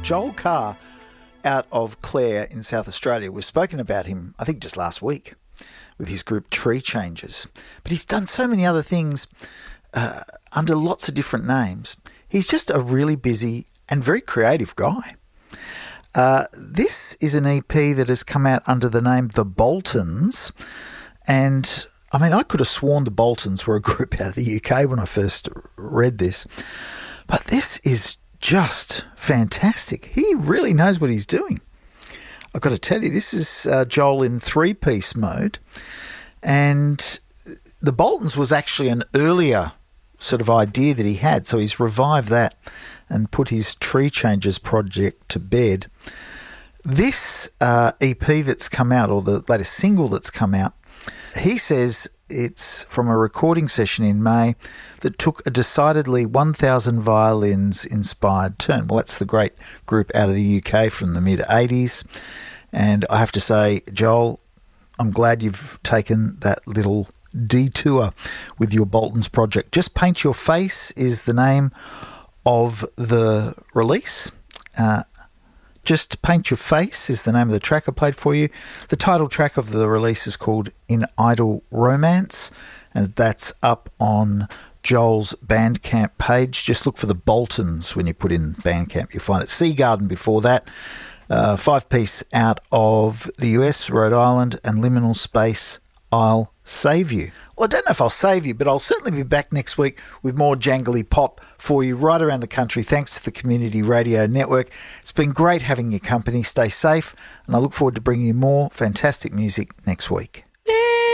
Joel Carr out of Clare in South Australia. We've spoken about him, I think, just last week with his group Tree Changes. But he's done so many other things under lots of different names. He's just a really busy and very creative guy. This is an EP that has come out under the name The Boltons. And, I mean, I could have sworn the Boltons were a group out of the UK when I first read this. But this is just fantastic. He really knows what he's doing. I've got to tell you, this is Joel in three-piece mode. And The Boltons was actually an earlier sort of idea that he had, so he's revived that and put his Tree Changes project to bed. This EP that's come out, or the latest single that's come out, he says it's from a recording session in May that took a decidedly 1,000 violins inspired turn. Well, that's the great group out of the UK from the mid-80s. And I have to say, Joel, I'm glad you've taken that little detour with your Boltons project. Just Paint Your Face is the name of the release. Just Paint Your Face is the name of the track I played for you. The title track of the release is called In Idle Romance, and that's up on Joel's Bandcamp page. Just look for the Boltons when you put in Bandcamp. You'll find it. Sea Garden before that. 5-piece out of the US, Rhode Island, and Liminal Space, I'll Save You. Well, I don't know if I'll save you, but I'll certainly be back next week with more jangly pop for you right around the country, thanks to the Community Radio Network. It's been great having your company. Stay safe, and I look forward to bringing you more fantastic music next week.